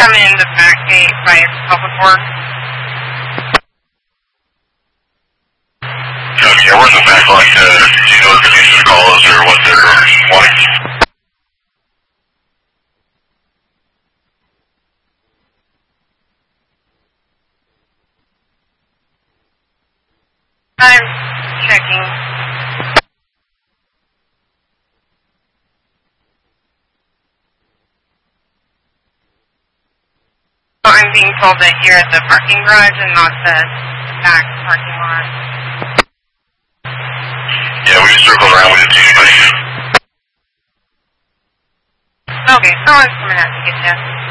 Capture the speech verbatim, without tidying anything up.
coming in the back gate by Public Works. Okay, yeah, we're in the back line. Uh, do you know if the users call us or what they're wanting? I'm checking. Oh, I'm being told that you're at the parking garage and not the back parking lot. Yeah, we just circled around. We didn't see anybody. Okay, someone's coming out to get you.